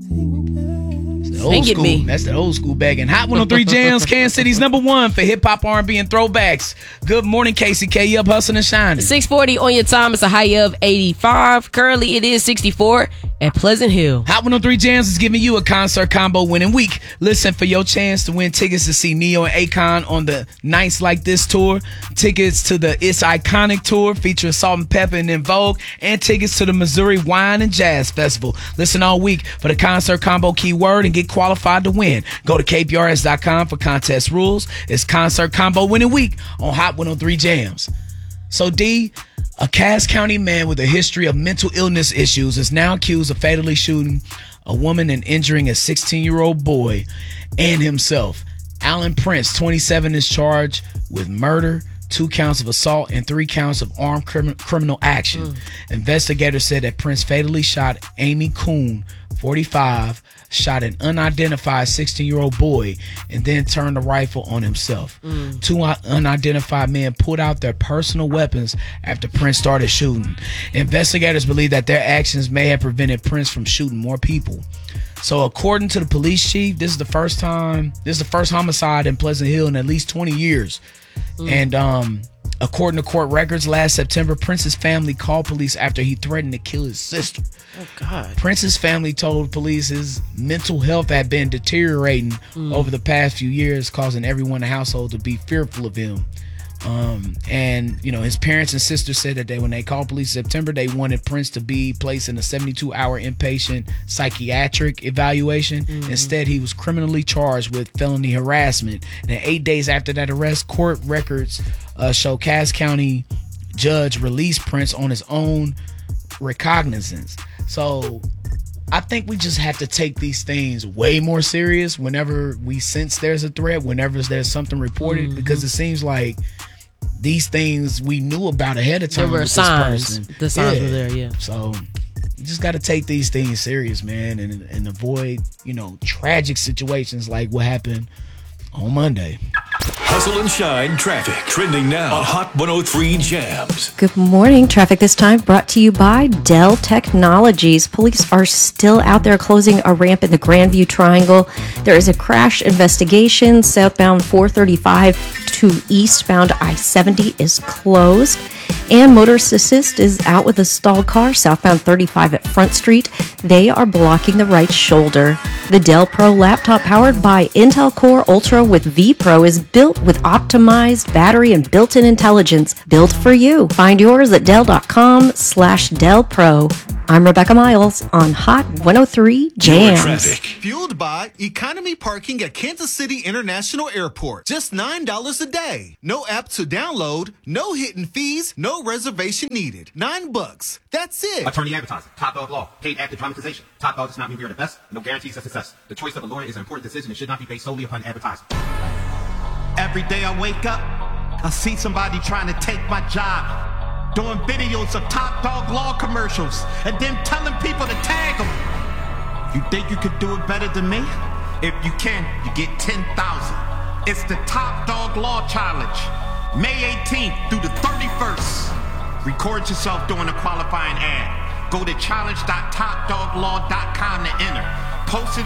Old school. That's the old school bagging. Hot 103 Jams, Kansas City's #1 for hip hop, R&B, and throwbacks. Good morning, KCK. You up hustling and shining. 640 on your time. It's a high of 85. Currently, it is 64 at Pleasant Hill. Hot 103 Jams is giving you a concert combo winning week. Listen for your chance to win tickets to see Neo and Akon on the Nights Like This tour, tickets to the It's Iconic tour featuring Salt and Pepper and En Vogue, and tickets to the Missouri Wine and Jazz Festival. Listen all week for the concert combo keyword and get qualified to win. Go to kprs.com for contest rules. It's concert combo winning week on Hot 103 Jams. So D, a Cass County man with a history of mental illness issues is now accused of fatally shooting a woman and injuring a 16-year-old boy and himself. Alan Prince, 27, is charged with murder, 2 counts of assault, and 3 counts of armed criminal action. Investigators said that Prince fatally shot Amy Kuhn, 45, shot an unidentified 16-year-old boy, and then turned the rifle on himself. 2 unidentified men pulled out their personal weapons after Prince started shooting. Investigators believe that their actions may have prevented Prince from shooting more people. So according to the police chief, this is the first homicide in Pleasant Hill in at least 20 years. And according to court records, last September, Prince's family called police after he threatened to kill his sister. Oh, God. Prince's family told police his mental health had been deteriorating over the past few years, causing everyone in the household to be fearful of him. And you know, his parents and sister said that when they called police in September, they wanted Prince to be placed in a 72-hour inpatient psychiatric evaluation. Instead, he was criminally charged with felony harassment. And 8 days after that arrest, court records show Cass County judge released Prince on his own recognizance. So I think we just have to take these things way more serious whenever we sense there's a threat, whenever there's something reported, because it seems like these things we knew about ahead of time. There were signs. The signs were there, yeah. So you just got to take these things serious, man, and avoid, you know, tragic situations like what happened on Monday. Hustle and Shine traffic trending now on Hot 103 Jams. Good morning. Traffic this time brought to you by Dell Technologies. Police are still out there closing a ramp in the Grandview Triangle. There is a crash investigation. Southbound 435 to eastbound I-70 is closed. And Motorist Assist is out with a stalled car southbound 35 at Front Street. They are blocking the right shoulder. The Dell Pro laptop powered by Intel Core Ultra with vPro is built with optimized battery and built-in intelligence. Built for you. Find yours at Dell.com/Dell Pro. I'm Rebecca Miles on Hot 103 Jams. Fueled by economy parking at Kansas City International Airport. Just $9 a day. No app to download, no hidden fees, no reservation needed. $9. That's it. Attorney advertising. Top Dog Law. Paid active dramatization. Top Dog does not mean we are the best. No guarantees of success. The choice of a lawyer is an important decision and should not be based solely upon advertising. Every day I wake up, I see somebody trying to take my job. Doing videos of Top Dog Law commercials and then telling people to tag them. You think you could do it better than me? If you can, you get 10,000. It's the Top Dog Law Challenge. May 18th through the 31st. Record yourself doing a qualifying ad. Go to challenge.topdoglaw.com to enter. Post it